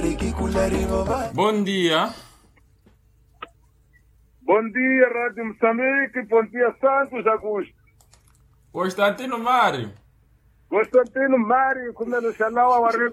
Bom dia. Bom dia, Rádio Moçambique. Bom dia, Santos Augusto. Constantino Mário. Constantino Mário, como é no canal,